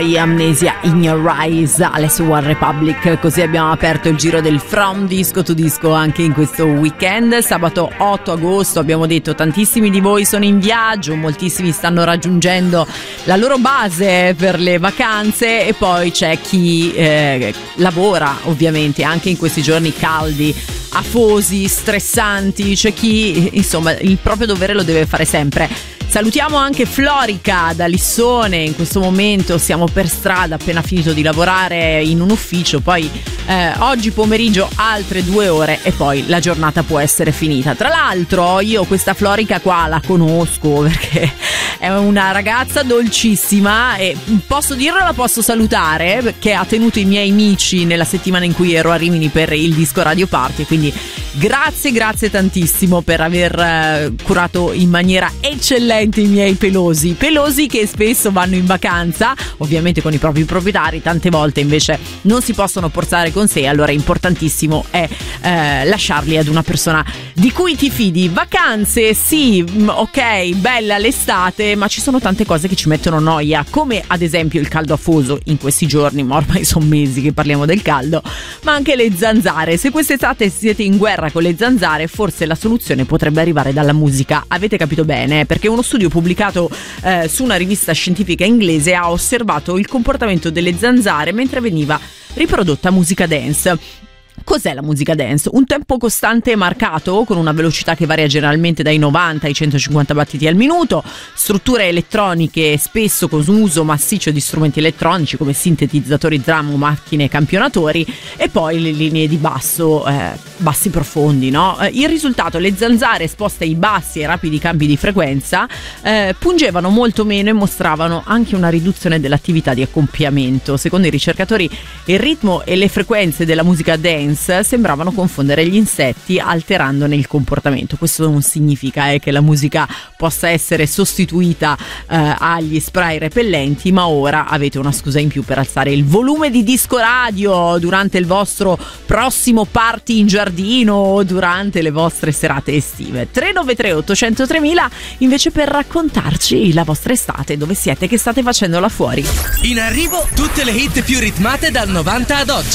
Amnesia in Your Eyes, Alessio One Republic. Così abbiamo aperto il giro del From Disco to Disco anche in questo weekend. Sabato 8 agosto abbiamo detto tantissimi di voi sono in viaggio, moltissimi stanno raggiungendo la loro base per le vacanze e poi c'è chi lavora ovviamente anche in questi giorni caldi, afosi, stressanti, c'è chi insomma il proprio dovere lo deve fare sempre. Salutiamo anche Florica da Lissone, in questo momento siamo per strada, appena finito di lavorare in un ufficio, poi oggi pomeriggio altre 2 ore e poi la giornata può essere finita. Tra l'altro io questa Florica qua la conosco perché è una ragazza dolcissima e posso dirlo, la posso salutare perché ha tenuto i miei amici nella settimana in cui ero a Rimini per il Disco Radio Party, quindi grazie tantissimo per aver curato in maniera eccellente i miei pelosi che spesso vanno in vacanza ovviamente con i propri proprietari, tante volte invece non si possono portare con sé, allora importantissimo è lasciarli ad una persona di cui ti fidi. Vacanze sì, ok, bella l'estate, ma ci sono tante cose che ci mettono noia, come ad esempio il caldo afoso in questi giorni, ma ormai sono mesi che parliamo del caldo, ma anche le zanzare. Se quest'estate siete in guerra con le zanzare, forse la soluzione potrebbe arrivare dalla musica. Avete capito bene, perché uno studio pubblicato su una rivista scientifica inglese ha osservato il comportamento delle zanzare mentre veniva riprodotta musica dance. Cos'è la musica dance? Un tempo costante e marcato, con una velocità che varia generalmente dai 90 ai 150 battiti al minuto, strutture elettroniche spesso con uso massiccio di strumenti elettronici come sintetizzatori, drum o macchine campionatori, e poi le linee di basso, bassi profondi, no? Il risultato: le zanzare esposte ai bassi e rapidi cambi di frequenza pungevano molto meno e mostravano anche una riduzione dell'attività di accoppiamento. Secondo i ricercatori, il ritmo e le frequenze della musica dance sembravano confondere gli insetti, alterandone il comportamento. Questo non significa che la musica possa essere sostituita agli spray repellenti, ma ora avete una scusa in più per alzare il volume di Disco Radio durante il vostro prossimo party in giardino o durante le vostre serate estive. 393 800 3000 invece per raccontarci la vostra estate, dove siete, che state facendo là fuori. In arrivo tutte le hit più ritmate dal 90 ad oggi.